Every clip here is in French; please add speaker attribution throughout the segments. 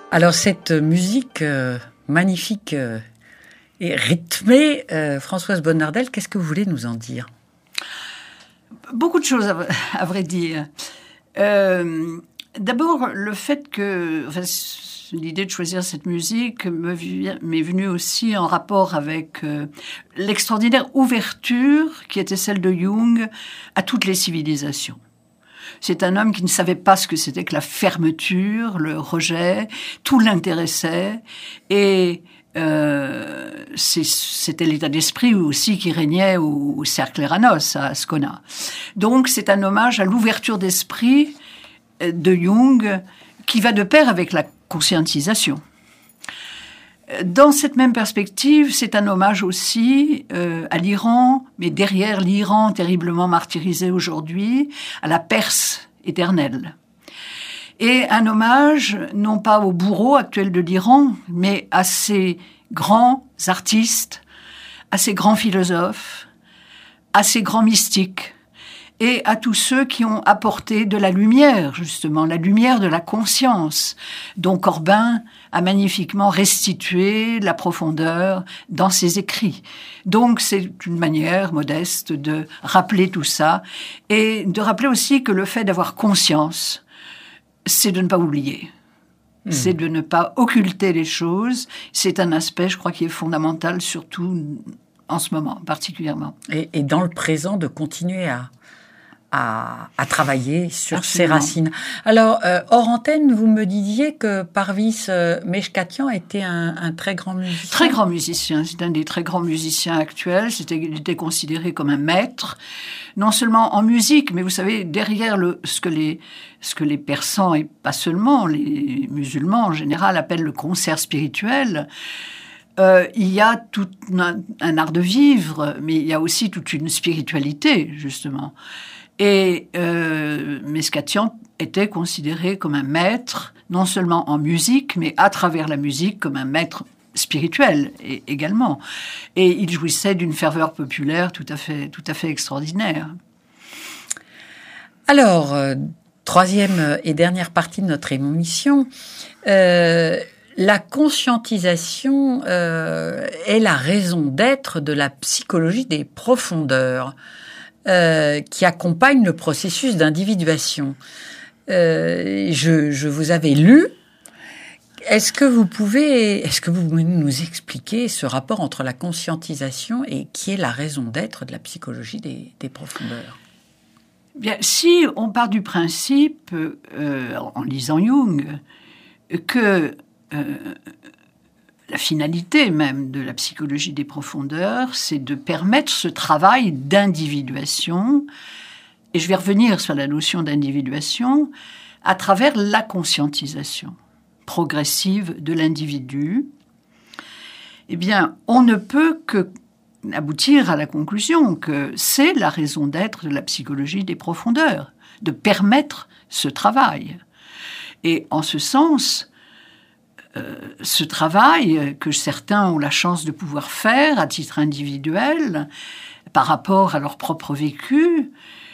Speaker 1: Alors cette musique magnifique et rythmée, Françoise Bonnardel, qu'est-ce que vous voulez nous en dire ?
Speaker 2: Beaucoup de choses, à vrai dire. D'abord, le fait que... l'idée de choisir cette musique m'est venue aussi en rapport avec l'extraordinaire ouverture qui était celle de Jung à toutes les civilisations. C'est un homme qui ne savait pas ce que c'était que la fermeture, le rejet, tout l'intéressait et c'était l'état d'esprit aussi qui régnait au cercle Eranos, à Ascona. Donc c'est un hommage à l'ouverture d'esprit de Jung qui va de pair avec la conscientisation. Dans cette même perspective, c'est un hommage aussi à l'Iran, mais derrière l'Iran terriblement martyrisé aujourd'hui, à la Perse éternelle. Et un hommage, non pas au bourreau actuel de l'Iran, mais à ces grands artistes, à ces grands philosophes, à ces grands mystiques, et à tous ceux qui ont apporté de la lumière, justement, la lumière de la conscience, dont Corbin a magnifiquement restitué la profondeur dans ses écrits. Donc c'est une manière modeste de rappeler tout ça, et de rappeler aussi que le fait d'avoir conscience, c'est de ne pas oublier. C'est de ne pas occulter les choses. C'est un aspect, je crois, qui est fondamental, surtout en ce moment, particulièrement.
Speaker 1: Et dans le présent, de continuer à travailler sur
Speaker 2: Absolument.
Speaker 1: ses racines. Alors, hors antenne, vous me disiez que Parvis Meshkatian était un très grand musicien.
Speaker 2: Très grand musicien. C'est un des très grands musiciens actuels. Il était considéré comme un maître, non seulement en musique, mais vous savez, derrière ce que les persans, et pas seulement, les musulmans en général, appellent le concert spirituel, il y a tout un art de vivre, mais il y a aussi toute une spiritualité, justement. Et Meshkatian était considéré comme un maître, non seulement en musique, mais à travers la musique, comme un maître spirituel également. Et il jouissait d'une ferveur populaire tout à fait extraordinaire.
Speaker 1: Alors, troisième et dernière partie de notre émission, la conscientisation est la raison d'être de la psychologie des profondeurs. Qui accompagne le processus d'individuation. Je vous avais lu. Est-ce que vous pouvez nous expliquer ce rapport entre la conscientisation et qui est la raison d'être de la psychologie des profondeurs ?
Speaker 2: Bien, si on part du principe, en lisant Jung, que la finalité même de la psychologie des profondeurs, c'est de permettre ce travail d'individuation, et je vais revenir sur la notion d'individuation, à travers la conscientisation progressive de l'individu. Eh bien, on ne peut que aboutir à la conclusion que c'est la raison d'être de la psychologie des profondeurs, de permettre ce travail. Et en ce sens, ce travail que certains ont la chance de pouvoir faire à titre individuel par rapport à leur propre vécu,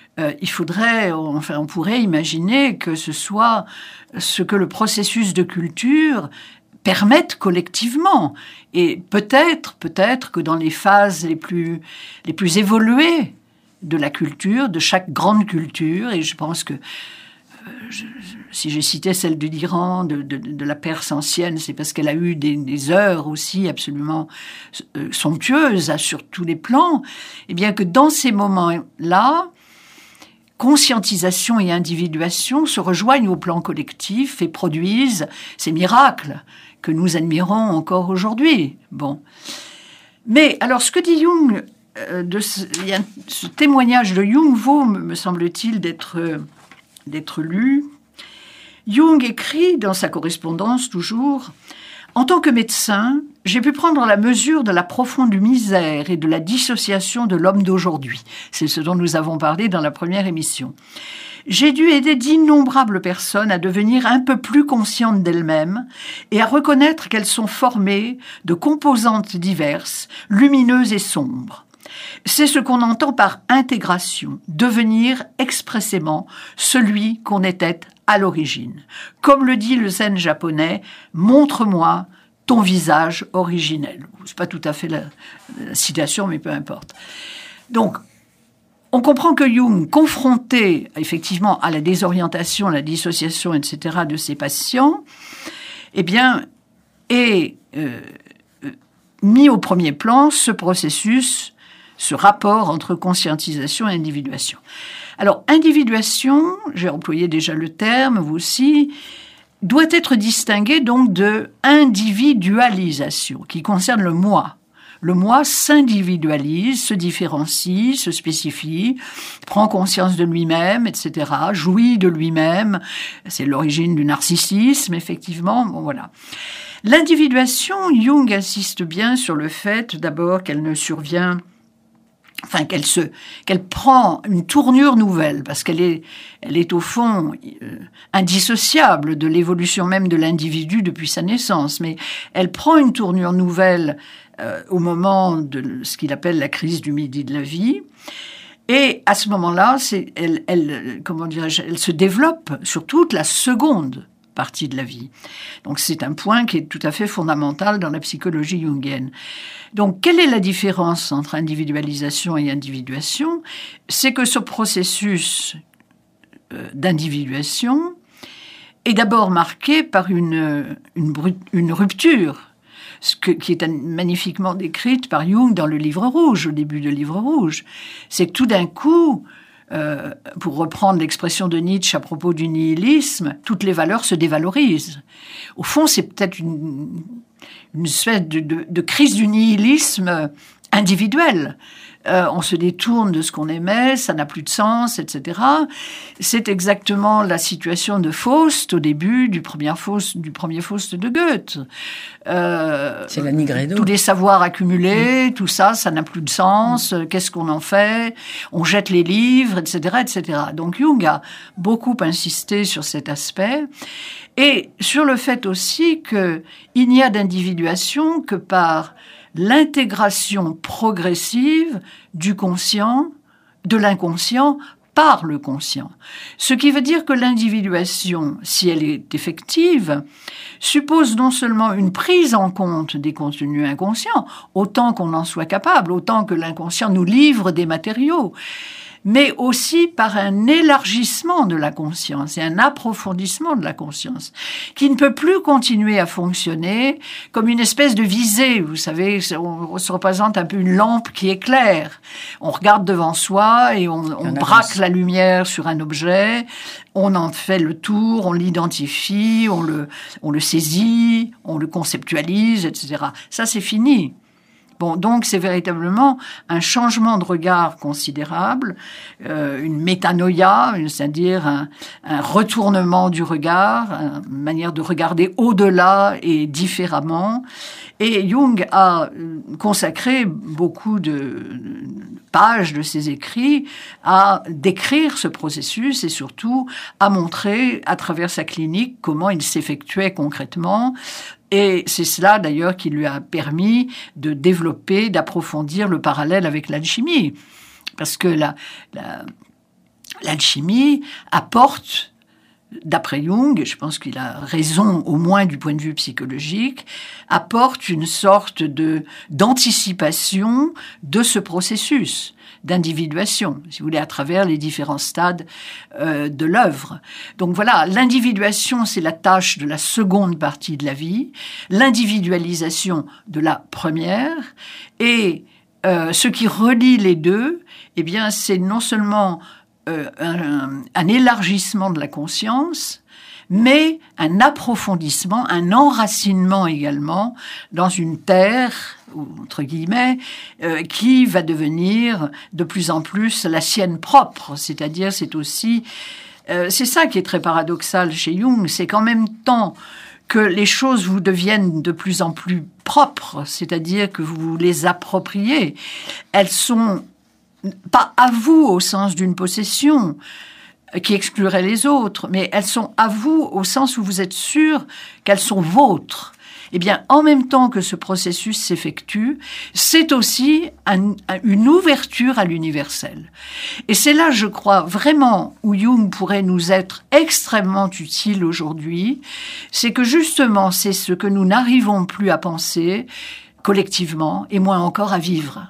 Speaker 2: on pourrait imaginer que ce soit ce que le processus de culture permette collectivement. Et peut-être que dans les phases les plus évoluées de la culture, de chaque grande culture, et je pense que si j'ai cité celle de l'Iran, de la Perse ancienne, c'est parce qu'elle a eu des heures aussi absolument somptueuses sur tous les plans. Et bien que dans ces moments-là, conscientisation et individuation se rejoignent au plan collectif et produisent ces miracles que nous admirons encore aujourd'hui. Bon. Mais alors, ce que dit Jung, ce témoignage de Jung vaut, me semble-t-il, d'être lu. Jung écrit dans sa correspondance toujours « En tant que médecin, j'ai pu prendre la mesure de la profonde misère et de la dissociation de l'homme d'aujourd'hui. » C'est ce dont nous avons parlé dans la première émission. « J'ai dû aider d'innombrables personnes à devenir un peu plus conscientes d'elles-mêmes et à reconnaître qu'elles sont formées de composantes diverses, lumineuses et sombres. C'est ce qu'on entend par intégration, devenir expressément celui qu'on était à l'origine. Comme le dit le zen japonais, « Montre-moi ton visage originel ». C'est pas tout à fait la citation, mais peu importe. Donc, on comprend que Jung, confronté effectivement à la désorientation, à la dissociation, etc. de ses patients, eh bien, est mis au premier plan ce processus, ce rapport entre conscientisation et individuation. Alors, individuation, j'ai employé déjà le terme, vous aussi, doit être distinguée donc de individualisation, qui concerne le moi. Le moi s'individualise, se différencie, se spécifie, prend conscience de lui-même, etc., jouit de lui-même. C'est l'origine du narcissisme, effectivement. Bon, voilà. L'individuation, Jung insiste bien sur le fait, d'abord, qu'elle ne survient, enfin, qu'elle prend une tournure nouvelle, parce qu'elle est au fond indissociable de l'évolution même de l'individu depuis sa naissance, mais elle prend une tournure nouvelle au moment de ce qu'il appelle la crise du midi de la vie. Et à ce moment-là, elle se développe sur toute la seconde partie de la vie. Donc c'est un point qui est tout à fait fondamental dans la psychologie jungienne. Donc quelle est la différence entre individualisation et individuation ? C'est que ce processus d'individuation est d'abord marqué par une rupture, qui est magnifiquement décrite par Jung dans le Livre rouge, au début du Livre rouge. C'est que tout d'un coup, pour reprendre l'expression de Nietzsche à propos du nihilisme, toutes les valeurs se dévalorisent. Au fond, c'est peut-être une espèce de crise du nihilisme individuel. On se détourne de ce qu'on aimait, ça n'a plus de sens, etc. C'est exactement la situation de Faust au début du premier Faust de Goethe.
Speaker 1: C'est la Nigredo.
Speaker 2: Tous les savoirs accumulés, tout ça, ça n'a plus de sens. Qu'est-ce qu'on en fait ? On jette les livres, etc., etc. Donc Jung a beaucoup insisté sur cet aspect et sur le fait aussi qu'il n'y a d'individuation que par l'intégration progressive du conscient, de l'inconscient, par le conscient. Ce qui veut dire que l'individuation, si elle est effective, suppose non seulement une prise en compte des contenus inconscients, autant qu'on en soit capable, autant que l'inconscient nous livre des matériaux, mais aussi par un élargissement de la conscience et un approfondissement de la conscience, qui ne peut plus continuer à fonctionner comme une espèce de visée. Vous savez, on se représente un peu une lampe qui éclaire. On regarde devant soi et on braque la lumière sur un objet, on en fait le tour, on l'identifie, on le saisit, on le conceptualise, etc. Ça, c'est fini. Bon, donc c'est véritablement un changement de regard considérable, une métanoïa, c'est-à-dire un retournement du regard, une manière de regarder au-delà et différemment. Et Jung a consacré beaucoup de pages de ses écrits à décrire ce processus et surtout à montrer à travers sa clinique comment il s'effectuait concrètement. Et c'est cela, d'ailleurs, qui lui a permis de développer, d'approfondir le parallèle avec l'alchimie. Parce que l'alchimie apporte, d'après Jung, je pense qu'il a raison, au moins du point de vue psychologique, apporte une sorte d'anticipation de ce processus d'individuation, si vous voulez, à travers les différents stades de l'œuvre. Donc voilà, l'individuation, c'est la tâche de la seconde partie de la vie, l'individualisation de la première, et ce qui relie les deux, eh bien, c'est non seulement un élargissement de la conscience, mais un approfondissement, un enracinement également dans une terre, entre guillemets, qui va devenir de plus en plus la sienne propre. C'est-à-dire, c'est aussi... c'est ça qui est très paradoxal chez Jung, c'est qu'en même temps que les choses vous deviennent de plus en plus propres, c'est-à-dire que vous les appropriez, elles sont pas à vous au sens d'une possession qui exclurait les autres, mais elles sont à vous au sens où vous êtes sûr qu'elles sont vôtres. eh bien, en même temps que ce processus s'effectue, c'est aussi une ouverture à l'universel. Et c'est là, je crois, vraiment où Jung pourrait nous être extrêmement utile aujourd'hui, c'est que justement, c'est ce que nous n'arrivons plus à penser collectivement, et moins encore à vivre.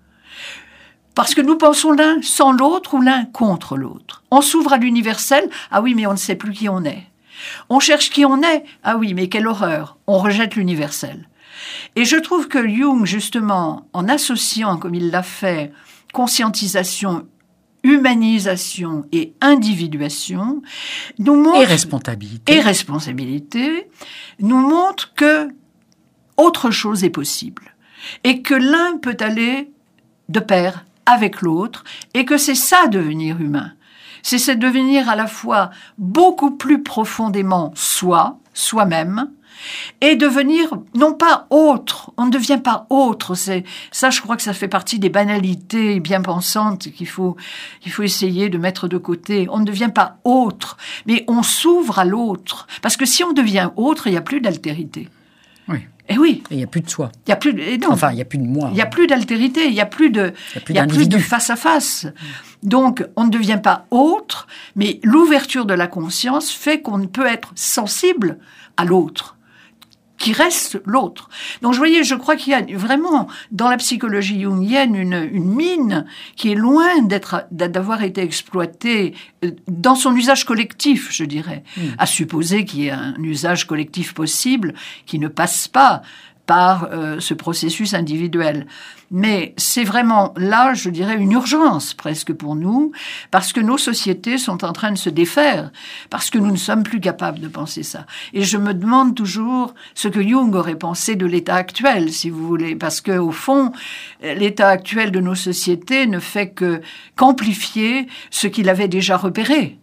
Speaker 2: Parce que nous pensons l'un sans l'autre ou l'un contre l'autre. On s'ouvre à l'universel, ah oui, mais on ne sait plus qui on est. On cherche qui on est, ah oui, mais quelle horreur, on rejette l'universel. Et je trouve que Jung, justement, en associant, comme il l'a fait, conscientisation, humanisation et individuation, nous montre...
Speaker 1: Et
Speaker 2: responsabilité, nous montre que autre chose est possible. Et que l'un peut aller de pair avec l'autre, et que c'est ça devenir humain. C'est devenir à la fois beaucoup plus profondément soi-même, et devenir non pas autre. On ne devient pas autre. Ça, je crois que ça fait partie des banalités bien pensantes qu'il faut essayer de mettre de côté. On ne devient pas autre, mais on s'ouvre à l'autre. Parce que si on devient autre, il n'y a plus d'altérité.
Speaker 1: Oui.
Speaker 2: Et oui.
Speaker 1: Et il n'y a plus de soi.
Speaker 2: Il y a plus de,
Speaker 1: enfin, il n'y a plus de moi.
Speaker 2: Il n'y a plus d'altérité, il n'y a plus de face-à-face. Donc, on ne devient pas autre, mais l'ouverture de la conscience fait qu'on peut être sensible à l'autre, qui reste l'autre. Donc, je crois qu'il y a vraiment, dans la psychologie jungienne, une mine qui est loin d'avoir été exploitée dans son usage collectif, je dirais. À supposer qu'il y ait un usage collectif possible qui ne passe pas par ce processus individuel. Mais c'est vraiment là, je dirais, une urgence presque pour nous, parce que nos sociétés sont en train de se défaire, parce que nous ne sommes plus capables de penser ça. Et je me demande toujours ce que Jung aurait pensé de l'état actuel, si vous voulez, parce que au fond, l'état actuel de nos sociétés ne fait qu'amplifier ce qu'il avait déjà repéré.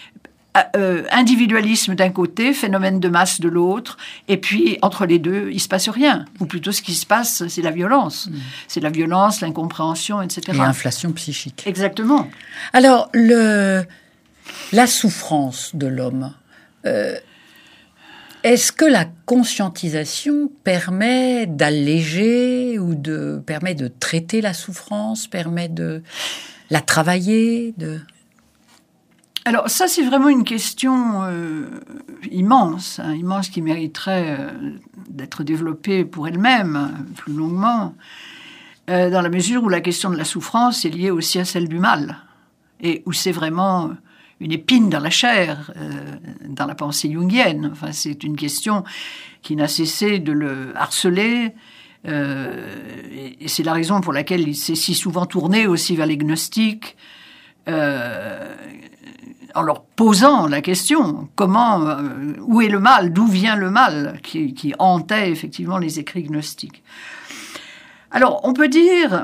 Speaker 2: Individualisme d'un côté, phénomène de masse de l'autre, et puis entre les deux, il se passe rien. Ou plutôt, ce qui se passe, c'est la violence. C'est la violence, l'incompréhension, etc.
Speaker 1: Et l'inflation psychique.
Speaker 2: Exactement.
Speaker 1: Alors, la souffrance de l'homme, est-ce que la conscientisation permet d'alléger ou permet de traiter la souffrance, permet de la travailler
Speaker 2: Alors ça, c'est vraiment une question immense qui mériterait d'être développée pour elle-même plus longuement, dans la mesure où la question de la souffrance est liée aussi à celle du mal, et où c'est vraiment une épine dans la chair, dans la pensée jungienne. Enfin, c'est une question qui n'a cessé de le harceler, et c'est la raison pour laquelle il s'est si souvent tourné aussi vers les gnostiques, en leur posant la question, où est le mal, d'où vient le mal, qui hantait effectivement les écrits gnostiques. Alors, on peut dire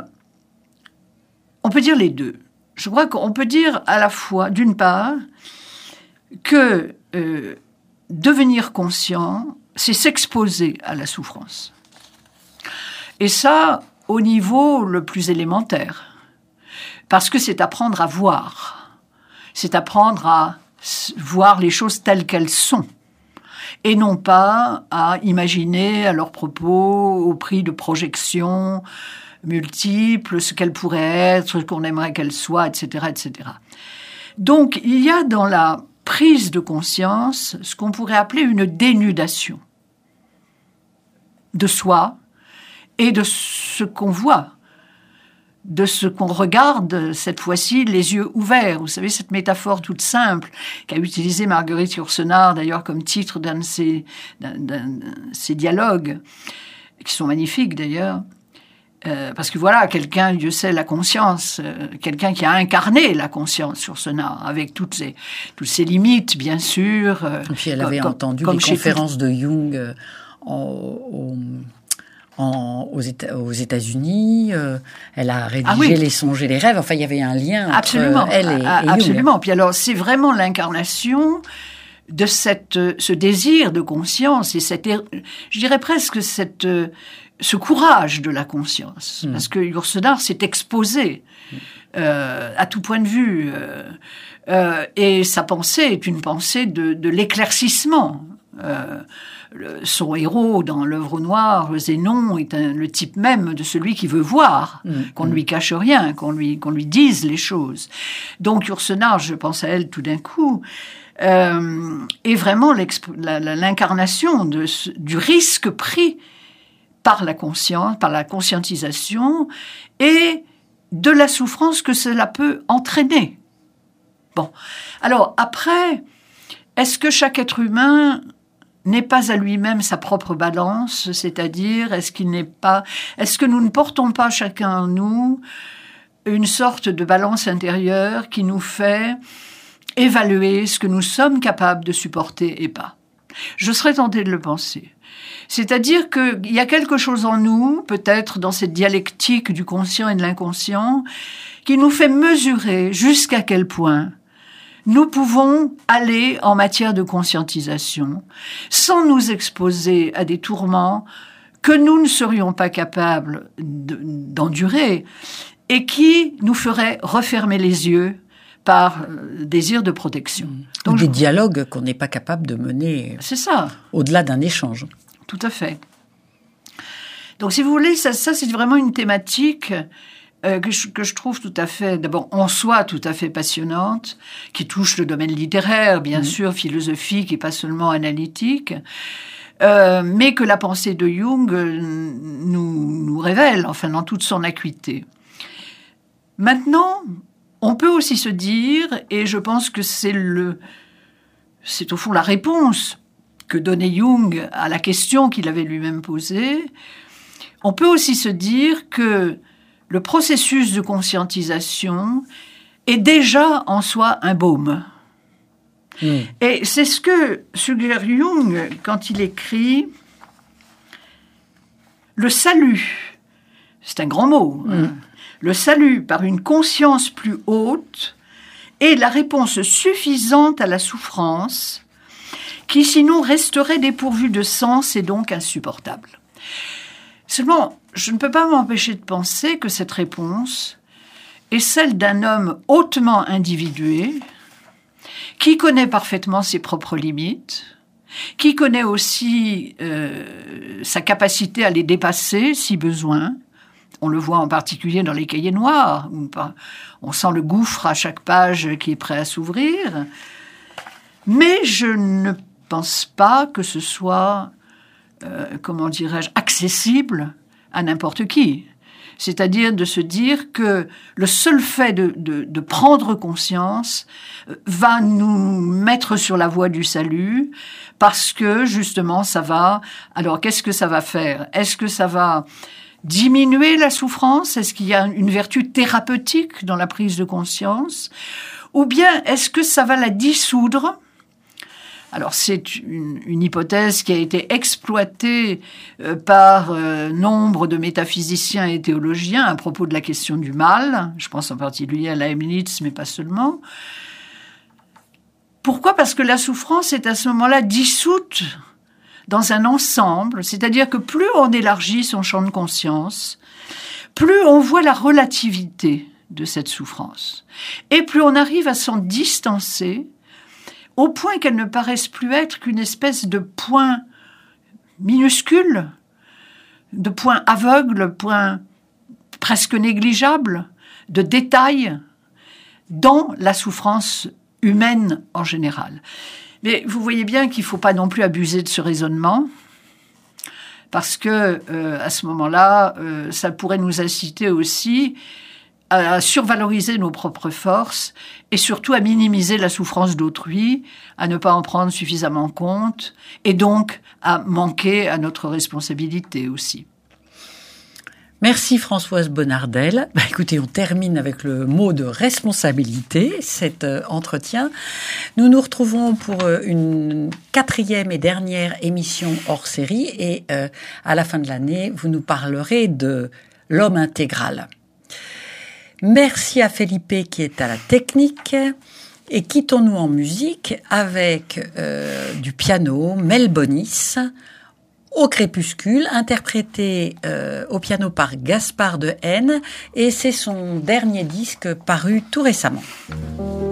Speaker 2: les deux. Je crois qu'on peut dire à la fois, d'une part, que devenir conscient, c'est s'exposer à la souffrance. Et ça, au niveau le plus élémentaire. Parce que c'est apprendre à voir. C'est apprendre à voir les choses telles qu'elles sont, et non pas à imaginer à leur propos, au prix de projections multiples, ce qu'elles pourraient être, ce qu'on aimerait qu'elles soient, etc., etc. Donc, il y a dans la prise de conscience ce qu'on pourrait appeler une dénudation de soi et de ce qu'on voit, de ce qu'on regarde, cette fois-ci, les yeux ouverts. Vous savez, cette métaphore toute simple qu'a utilisée Marguerite Yourcenar, d'ailleurs, comme titre d'un de ses dialogues, qui sont magnifiques, d'ailleurs. Parce que voilà, quelqu'un, Dieu sait, la conscience, quelqu'un qui a incarné la conscience Yourcenar, avec toutes ses limites, bien sûr.
Speaker 1: Et puis elle avait entendu les conférences de Jung aux États-Unis, elle a rédigé Les songes et les rêves. Enfin, il y avait un lien entre elle et Jung.
Speaker 2: Absolument. Puis alors, c'est vraiment l'incarnation de ce désir de conscience et je dirais presque ce courage de la conscience. Parce que Yourcenar s'est exposé à tout point de vue. Et sa pensée est une pensée de l'éclaircissement. Son héros dans l'œuvre noire, Zénon, est le type même de celui qui veut voir, qu'on ne lui cache rien, qu'on lui dise les choses. Donc Yourcenar, je pense à elle tout d'un coup, est vraiment l'incarnation du risque pris par la conscience, par la conscientisation et de la souffrance que cela peut entraîner. Bon, alors après, est-ce que chaque être humain n'est pas à lui-même sa propre balance, c'est-à-dire est-ce que nous ne portons pas chacun en nous une sorte de balance intérieure qui nous fait évaluer ce que nous sommes capables de supporter et pas? Je serais tentée de le penser. C'est-à-dire qu'il y a quelque chose en nous, peut-être dans cette dialectique du conscient et de l'inconscient, qui nous fait mesurer jusqu'à quel point nous pouvons aller en matière de conscientisation sans nous exposer à des tourments que nous ne serions pas capables d'endurer et qui nous feraient refermer les yeux par désir de protection.
Speaker 1: Donc, des dialogues qu'on n'est pas capable de mener.
Speaker 2: C'est ça.
Speaker 1: Au-delà d'un échange.
Speaker 2: Tout à fait. Donc, si vous voulez, ça c'est vraiment une thématique que je trouve tout à fait, d'abord en soi, tout à fait passionnante, qui touche le domaine littéraire, bien sûr, philosophique et pas seulement analytique, mais que la pensée de Jung nous révèle, enfin, dans toute son acuité. Maintenant, on peut aussi se dire, et je pense que c'est au fond la réponse que donnait Jung à la question qu'il avait lui-même posée, on peut aussi se dire que le processus de conscientisation est déjà en soi un baume. Et c'est ce que suggère Jung quand il écrit « Le salut », c'est un grand mot, le salut par une conscience plus haute est la réponse suffisante à la souffrance qui sinon resterait dépourvue de sens et donc insupportable. Seulement, je ne peux pas m'empêcher de penser que cette réponse est celle d'un homme hautement individué, qui connaît parfaitement ses propres limites, qui connaît aussi sa capacité à les dépasser si besoin. On le voit en particulier dans les cahiers noirs, où on sent le gouffre à chaque page qui est prêt à s'ouvrir. Mais je ne pense pas que ce soit, accessible à n'importe qui. C'est-à-dire de se dire que le seul fait de prendre conscience va nous mettre sur la voie du salut, parce que justement ça va... Alors qu'est-ce que ça va faire? Est-ce que ça va diminuer la souffrance? Est-ce qu'il y a une vertu thérapeutique dans la prise de conscience? Ou bien est-ce que ça va la dissoudre? Alors c'est une hypothèse qui a été exploitée par nombre de métaphysiciens et théologiens à propos de la question du mal. Je pense en particulier à Leibniz, mais pas seulement. Pourquoi? Parce que la souffrance est à ce moment-là dissoute dans un ensemble, c'est-à-dire que plus on élargit son champ de conscience, plus on voit la relativité de cette souffrance. Et plus on arrive à s'en distancer, au point qu'elle ne paraisse plus être qu'une espèce de point minuscule, de point aveugle, point presque négligeable, de détail dans la souffrance humaine en général. Mais vous voyez bien qu'il ne faut pas non plus abuser de ce raisonnement, parce que à ce moment-là, ça pourrait nous inciter aussi à survaloriser nos propres forces et surtout à minimiser la souffrance d'autrui, à ne pas en prendre suffisamment compte et donc à manquer à notre responsabilité aussi.
Speaker 1: Merci Françoise Bonnardel. Écoutez, on termine avec le mot de responsabilité, cet entretien. Nous nous retrouvons pour une 4e et dernière émission hors série et à la fin de l'année, vous nous parlerez de l'homme intégral. Merci à Felipe qui est à la technique et quittons-nous en musique avec du piano, Mel Bonis, Au crépuscule, interprété au piano par Gaspard de Haine et c'est son dernier disque paru tout récemment.